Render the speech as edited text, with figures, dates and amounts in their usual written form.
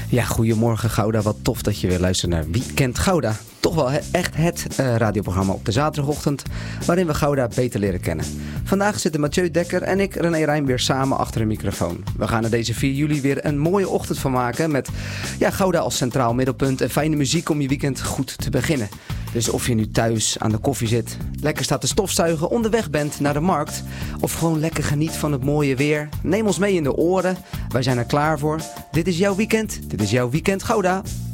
Ja, goedemorgen Gouda. Wat tof dat je weer luistert naar Weekend Gouda. Toch wel echt het radioprogramma op de zaterdagochtend waarin we Gouda beter leren kennen. Vandaag zitten Mathieu Dekker en ik, René Rijn, weer samen achter een microfoon. We gaan er deze 4 juli weer een mooie ochtend van maken met Gouda als centraal middelpunt en fijne muziek om je weekend goed te beginnen. Dus of je nu thuis aan de koffie zit, lekker staat te stofzuigen, onderweg bent naar de markt of gewoon lekker geniet van het mooie weer, neem ons mee in de oren. Wij zijn er klaar voor. Dit is jouw weekend. Dit is jouw Weekend Gouda.